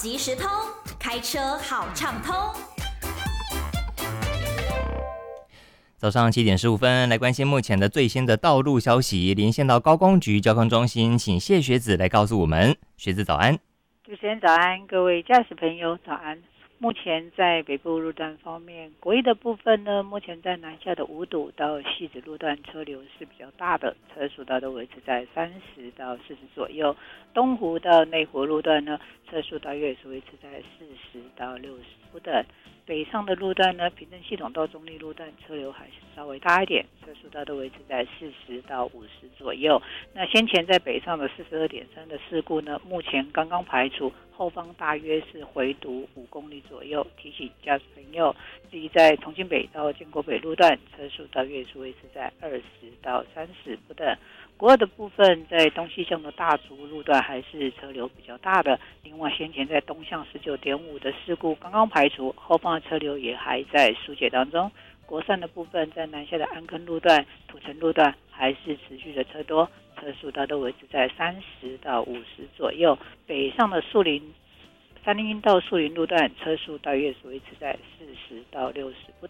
即时通，开车好畅通。 早上7:15，来关心目前的最新的道路消息。连线到高工局交通中心，请谢学子来告诉我们。学子早安。 主持人早安，各位驾驶朋友早安。目前在北部路段方面，国一的部分呢，目前在南下的五堵到汐止路段车流是比较大的，车速都维持在30到40左右。东湖到内湖路段呢，车速大约是维持在40到60不等。北上的路段呢，平镇系统到中立路段车流还是稍微大一点，车速都维持在40到50左右。那先前在北上的42.3的事故呢，目前刚刚排除，后方大约是回堵5公里左右。提醒驾驶朋友，至于在重庆北到建国北路段，车速大约是维持在20到30不等。国二的部分，在东西向的大竹路段还是车流比较大的。另外，先前在东向19.5的事故刚刚排除，后方的车流也还在疏解当中。国三的部分，在南下的安坑路段、土城路段还是持续的车多，车速都维持在30到50左右。北上的三林到树林路段，车速大约是维持在40到60不